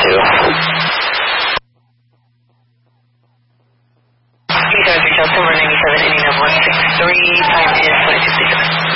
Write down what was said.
Please reach out to 97, ending up 163, time is 22:57.